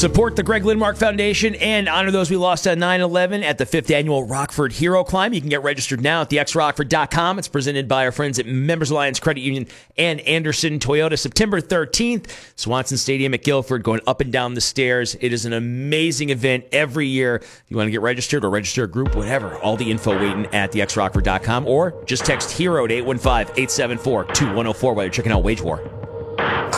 Support the Greg Lindmark Foundation and honor those we lost on 9/11 at the 5th Annual Rockford Hero Climb. You can get registered now at thexrockford.com. It's presented by our friends at Members Alliance Credit Union and Anderson Toyota. September 13th, Swanson Stadium at Guilford, going up and down the stairs. It is an amazing event every year. If you want to get registered or register a group, whatever, all the info waiting at thexrockford.com or just text HERO to 815-874-2104 while you're checking out Wage War.